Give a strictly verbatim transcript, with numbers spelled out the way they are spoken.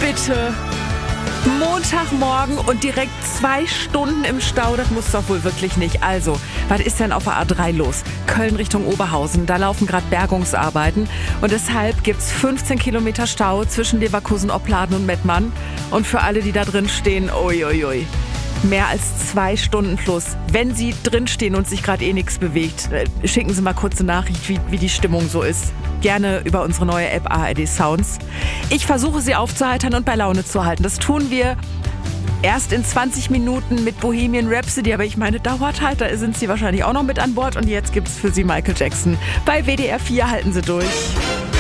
bitte. Montagmorgen und direkt zwei Stunden im Stau, das muss doch wohl wirklich nicht. Also, was ist denn auf der A drei los? Köln Richtung Oberhausen, da laufen gerade Bergungsarbeiten und deshalb gibt's fünfzehn Kilometer Stau zwischen Leverkusen, Opladen und Mettmann. Und für alle, die da drin stehen, uiuiui, mehr als zwei Stunden plus. Wenn Sie drin stehen und sich gerade eh nichts bewegt, schicken Sie mal kurz eine Nachricht, wie, wie die Stimmung so ist. Gerne über unsere neue App A R D Sounds. Ich versuche Sie aufzuheitern und bei Laune zu halten. Das tun wir erst in zwanzig Minuten mit Bohemian Rhapsody, aber ich meine, dauert halt, da sind Sie wahrscheinlich auch noch mit an Bord und jetzt gibt's für Sie Michael Jackson. Bei W D R vier halten Sie durch.